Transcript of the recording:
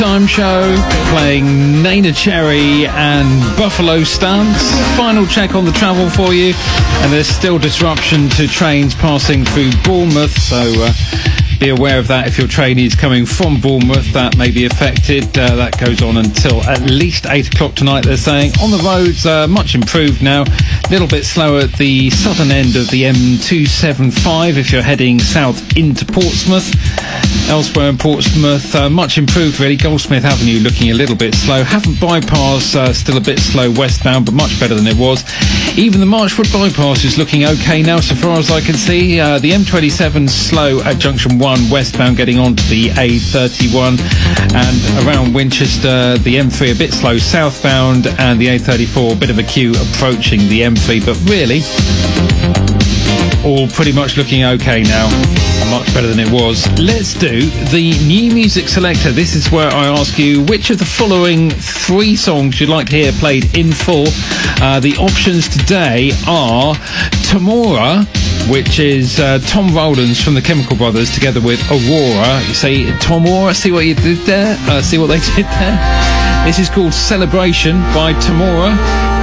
Time Show, playing Neneh Cherry and Buffalo Stance. Final check on the travel for you, and there's still disruption to trains passing through Bournemouth, so be aware of that. If your train is coming from Bournemouth, that may be affected. That goes on until at least 8 o'clock tonight, they're saying. On the roads, much improved now. A little bit slower at the southern end of the M275 if you're heading south into Portsmouth. Elsewhere in Portsmouth, much improved really. Goldsmith Avenue looking a little bit slow. Havant Bypass still a bit slow westbound, but much better than it was. Even the Marchwood Bypass is looking okay now, so far as I can see. The M27 slow at Junction 1 westbound, getting onto the A31, and around Winchester, the M3 a bit slow southbound, and the A34 a bit of a queue approaching the M3, but really all pretty much looking okay now. Much better than it was. Let's do the new music selector. This is where I ask you which of the following 3 songs you'd like to hear played in full. The options today are Tamora, which is Tom Rowlands from the Chemical Brothers together with Aurora. You say Tamora, see what you did there? See what they did there? This is called Celebration by Tamora.